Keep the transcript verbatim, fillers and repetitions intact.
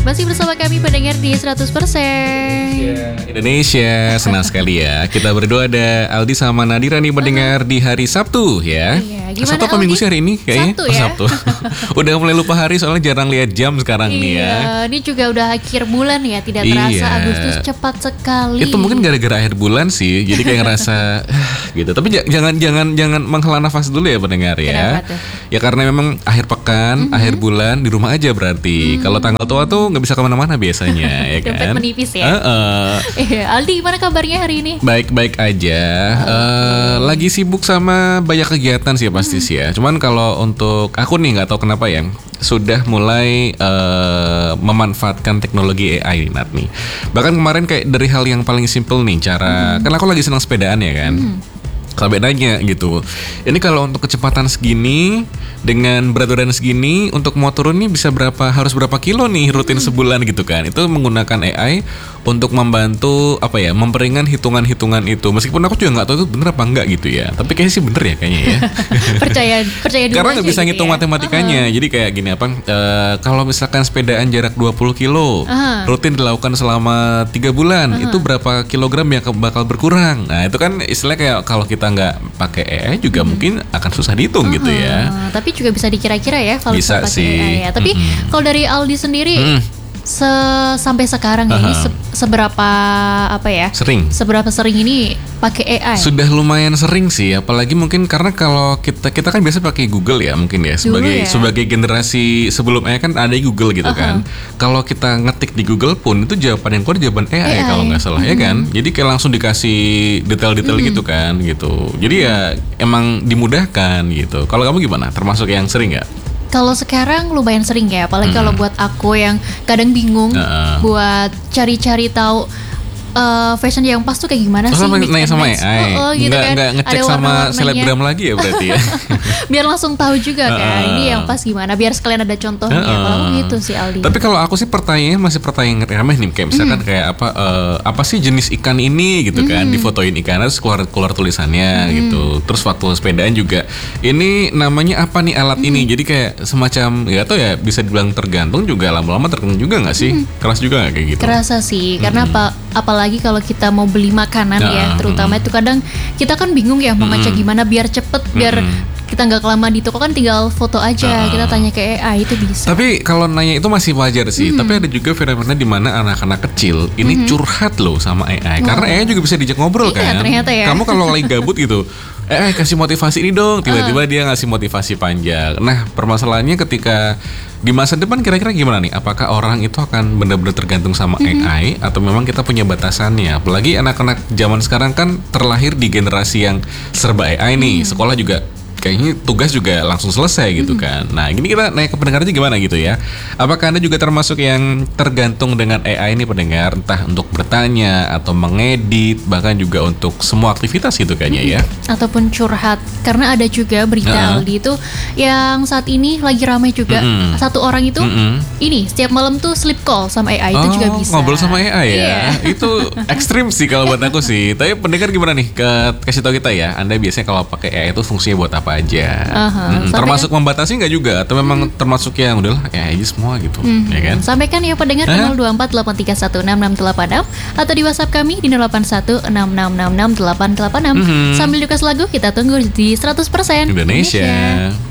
masih bersama kami pendengar di seratus persen Indonesia, senang sekali ya. Kita berdua ada Aldi sama Nadira nih pendengar uh-huh. di hari Sabtu ya. Iya, gimana Sabtu apa Aldi? Minggu sih hari ini? Kayaknya Sabtu oh, ya. Sabtu. Udah mulai lupa hari soalnya jarang lihat jam sekarang iya, nih ya. Ini juga udah akhir bulan ya, tidak terasa iya. Agustus cepat sekali. Itu mungkin gara-gara akhir bulan sih, jadi kayak ngerasa gitu. Tapi j- jangan jangan jangan menghela nafas dulu ya pendengar ya. Kenapa tuh? Ya karena memang akhir pekan, mm-hmm. akhir bulan di rumah aja berarti. Mm-hmm. Kalau tanggal tua tuh nggak bisa kemana-mana biasanya, ya kan? Dompet menipis ya. Uh-uh. Eh, Aldi, gimana kabarnya hari ini? Baik-baik aja. Okay. Uh, lagi sibuk sama banyak kegiatan sih pasti sih ya. Cuman kalau untuk aku nih nggak tahu kenapa ya, sudah mulai uh, memanfaatkan teknologi A I Nat nih. Bahkan kemarin kayak dari hal yang paling simple nih cara. Hmm. Karena aku lagi senang sepedaan ya kan. Hmm. Sampai nanya gitu, ini kalau untuk kecepatan segini dengan berat badan segini untuk mau turun nih bisa berapa, harus berapa kilo nih rutin sebulan gitu kan. Itu menggunakan A I untuk membantu apa ya, memperingan hitungan-hitungan itu. Meskipun aku juga nggak tahu itu bener apa enggak gitu ya, tapi kayaknya sih bener ya kayaknya ya. percaya percaya dulu karena nggak bisa gitu ngitung ya? matematikanya. Uh-huh. Jadi kayak gini apa, uh, kalau misalkan sepedaan jarak dua puluh kilo uh-huh. rutin dilakukan selama tiga bulan, uh-huh. itu berapa kilogram yang bakal berkurang. Nah itu kan istilahnya kayak kalau kita nggak pakai A I juga hmm. mungkin akan susah dihitung uh-huh. gitu ya. Tapi juga bisa dikira-kira ya kalau bisa pakai sih. A I ya. Tapi hmm. kalau dari Aldi sendiri hmm. se- sampai sekarang uh-huh. ini se- seberapa apa ya? Sering. Seberapa sering ini pakai A I? Sudah lumayan sering sih, apalagi mungkin karena kalau kita kita kan biasa pakai Google ya mungkin ya sebagai ya? sebagai generasi sebelum A I kan ada Google gitu uh-huh. kan. Kalau kita ngetik di Google pun itu jawaban yang keluar jawaban A I, A I. Kalau nggak salah mm-hmm. ya kan. Jadi kayak langsung dikasih detail-detail mm-hmm. gitu kan gitu. Jadi ya emang dimudahkan gitu. Kalau kamu gimana? Termasuk yang sering nggak? Kalau sekarang lumayan sering ya, apalagi hmm. kalau buat aku yang kadang bingung uh. buat cari-cari tahu uh, fashion yang pas tuh kayak gimana oh, sih? Nanya sama A I, oh, oh, gitu nggak, kan. nggak ngecek sama selebgram lagi ya berarti ya? Biar langsung tahu juga kan, uh. ini yang pas gimana, biar sekalian ada contohnya. Uh. Kalau gitu sih Aldi. Tapi kalau aku sih pertanyaannya masih pertanyaan remeh nih, kayak misalkan mm. kayak apa, uh, apa sih jenis ikan ini gitu kan, mm. difotoin ikan terus keluar keluar tulisannya mm. gitu. Terus waktu sepedaan juga, ini namanya apa nih alat mm. ini? Jadi kayak semacam, ya tau ya bisa dibilang tergantung juga, lama-lama tergantung juga nggak sih? Mm. Keras juga nggak kayak gitu? Kerasa sih, mm. karena apa? Apalagi kalau kita mau beli makanan nah, ya, terutama mm. itu kadang kita kan bingung ya mau ngecek gimana biar cepet, biar mm. kita nggak kelamaan di toko kan, tinggal foto aja, uh, kita tanya ke A I itu bisa. Tapi kalau nanya itu masih wajar sih. Mm-hmm. Tapi ada juga fenomena di mana anak-anak kecil ini mm-hmm. curhat loh sama A I. Wow. Karena A I juga bisa dijak ngobrol iya, kan. Ternyata ya. Kamu kalau lagi gabut gitu, eh kasih motivasi ini dong. Tiba-tiba uh. dia ngasih motivasi panjang. Nah permasalahannya ketika di masa depan kira-kira gimana nih? Apakah orang itu akan benar-benar tergantung sama mm-hmm. A I atau memang kita punya batasannya? Apalagi anak-anak zaman sekarang kan terlahir di generasi yang serba A I nih. Mm-hmm. Sekolah juga kayaknya tugas juga langsung selesai gitu kan. Nah gini kita naik ke pendengar aja gimana gitu ya. Apakah Anda juga termasuk yang tergantung dengan A I ini pendengar? Entah untuk bertanya atau mengedit, bahkan juga untuk semua aktivitas gitu kayaknya ya. Ataupun curhat. Karena ada juga berita uh-huh. Aldi itu yang saat ini lagi ramai juga. Uh-huh. Satu orang itu uh-huh. ini setiap malam tuh sleep call sama A I. Oh, itu juga bisa. Ngobrol sama A I ya. Yeah. Itu ekstrim sih kalau buat aku sih. Tapi pendengar gimana nih? Ke, kasih tahu kita ya. Anda biasanya kalau pakai A I itu fungsinya buat apa aja? Uh-huh. Hmm, termasuk kan membatasi nggak juga? Atau memang hmm. termasuk yang udahlah A I aja semua gitu, hmm. ya kan? Sampaikan ya pendengar ke nol dua empat delapan tiga satu enam enam delapan enam atau di WhatsApp kami di nol delapan satu enam enam enam enam delapan delapan enam. Hmm. Sambil dukas lagu kita tunggu di seratus persen Indonesia. Indonesia.